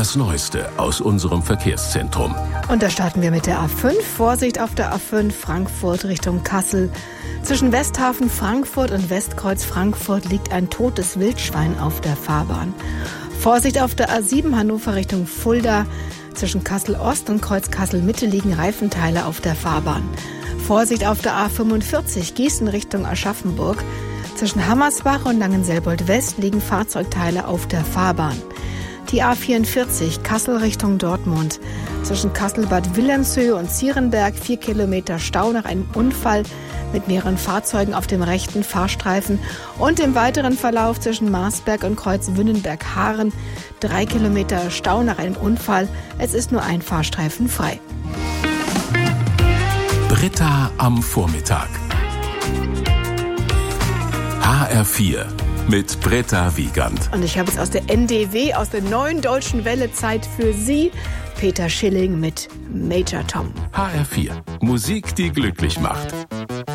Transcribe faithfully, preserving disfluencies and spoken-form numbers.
Das Neueste aus unserem Verkehrszentrum. Und da starten wir mit der A fünf. Vorsicht auf der A fünf Frankfurt Richtung Kassel. Zwischen Westhafen Frankfurt und Westkreuz Frankfurt liegt ein totes Wildschwein auf der Fahrbahn. Vorsicht auf der A sieben Hannover Richtung Fulda. Zwischen Kassel Ost und Kreuz Kassel Mitte liegen Reifenteile auf der Fahrbahn. Vorsicht auf der A fünfundvierzig Gießen Richtung Aschaffenburg. Zwischen Hammersbach und Langenselbold West liegen Fahrzeugteile auf der Fahrbahn. Die A vierundvierzig Kassel Richtung Dortmund. Zwischen Kassel-Bad Wilhelmshöhe und Zierenberg vier Kilometer Stau nach einem Unfall mit mehreren Fahrzeugen auf dem rechten Fahrstreifen. Und im weiteren Verlauf zwischen Marsberg und Kreuz-Wünnenberg-Haaren drei Kilometer Stau nach einem Unfall. Es ist nur ein Fahrstreifen frei. Britta am Vormittag. H R vier mit Britta Wiegand. Und ich habe es aus der N D W, aus der neuen deutschen Welle, Zeit für Sie. Peter Schilling mit Major Tom. H R vier. Musik, die glücklich macht.